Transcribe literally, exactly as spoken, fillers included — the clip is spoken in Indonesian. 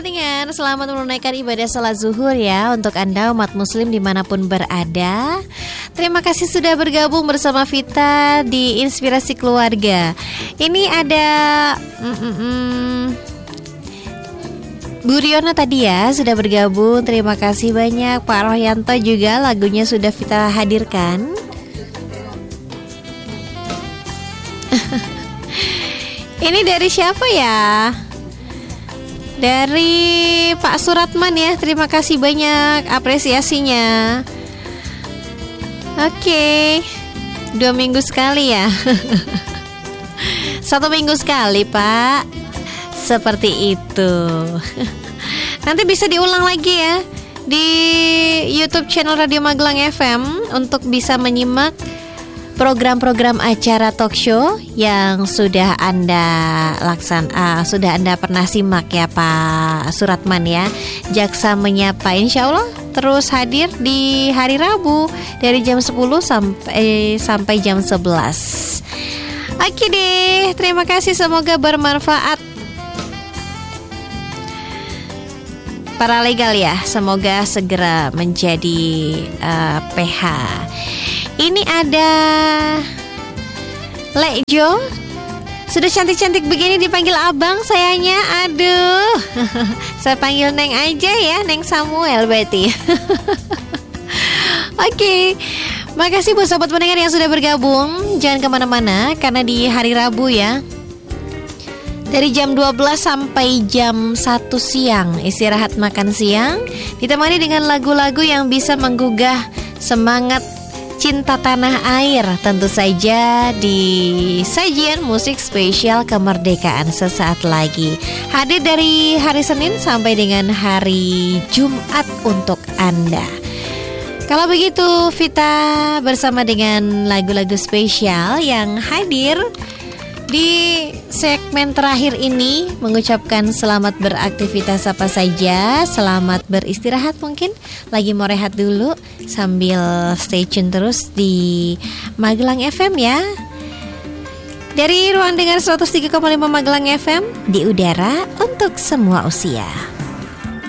pendengar, selamat menunaikan ibadah salat zuhur ya untuk Anda umat muslim dimanapun berada. Terima kasih sudah bergabung bersama Vita di Inspirasi Keluarga. Ini ada mm, mm, mm, Bu Riono tadi ya sudah bergabung. Terima kasih banyak. Pak Rohyanto juga lagunya sudah Vita hadirkan. Ini dari siapa ya? Dari Pak Suratman ya. Terima kasih banyak apresiasinya. Oke, dua minggu sekali ya. Satu minggu sekali Pak. Seperti itu. Nanti bisa diulang lagi ya di YouTube channel Radio Magelang F M untuk bisa menyimak program-program acara talk show yang sudah Anda laksan, uh, sudah Anda pernah simak ya Pak Suratman ya. Jaksa Menyapa insya Allah terus hadir di hari Rabu dari jam sepuluh sampai sampai jam sebelas. Oke deh, terima kasih, semoga bermanfaat. Para legal ya, semoga segera menjadi uh, P H. Ini ada Lejo. Sudah cantik-cantik begini dipanggil abang sayanya. Aduh. Saya panggil Neng aja ya, Neng Samuel berarti. Oke, makasih buat sahabat pendengar yang sudah bergabung. Jangan kemana-mana karena di hari Rabu ya, dari jam dua belas sampai jam satu siang istirahat makan siang, ditemani dengan lagu-lagu yang bisa menggugah semangat cinta tanah air. Tentu saja di sajian musik spesial kemerdekaan sesaat lagi, hadir dari hari Senin sampai dengan hari Jumat untuk Anda. Kalau begitu Vita bersama dengan lagu-lagu spesial yang hadir di segmen terakhir ini mengucapkan selamat beraktivitas apa saja, selamat beristirahat, mungkin lagi mau rehat dulu sambil stay tune terus di Magelang F M ya. Dari ruang dengar seratus tiga koma lima Magelang F M di udara untuk semua usia.